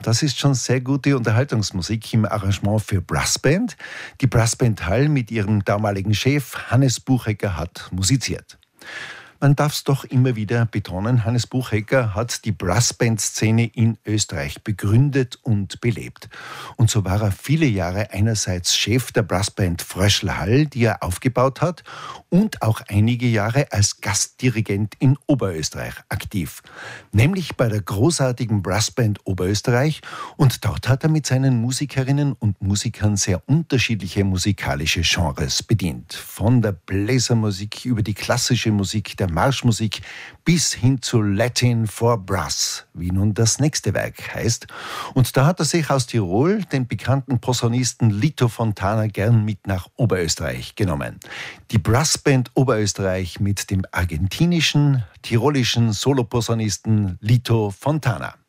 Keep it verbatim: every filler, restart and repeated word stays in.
das ist schon sehr gute Unterhaltungsmusik im Arrangement für Brassband. Die Brassband Hall mit ihrem damaligen Chef Hannes Buchecker hat musiziert. Man darf es doch immer wieder betonen, Hannes Buchecker hat die Brassband-Szene in Österreich begründet und belebt. Und so war er viele Jahre einerseits Chef der Brassband Fröschl Hall, die er aufgebaut hat, und auch einige Jahre als Gastdirigent in Oberösterreich aktiv. Nämlich bei der großartigen Brassband Oberösterreich. Und dort hat er mit seinen Musikerinnen und Musikern sehr unterschiedliche musikalische Genres bedient. Von der Bläsermusik über die klassische Musik der Marschmusik bis hin zu Latin for Brass, wie nun das nächste Werk heißt. Und da hat er sich aus Tirol den bekannten Posaunisten Lito Fontana gern mit nach Oberösterreich genommen. Die Brassband Oberösterreich mit dem argentinischen, tirolischen Soloposaunisten Lito Fontana.